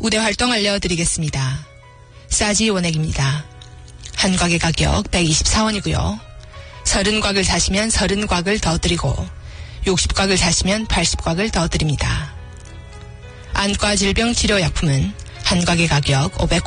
우대 활동 알려드리겠습니다. 싸지 원액입니다. 한 곽의 가격 124원이고요. 30곽을 사시면 30곽을 더 드리고 60곽을 사시면 80곽을 더 드립니다. 안과 질병 치료 약품은 한 곽의 가격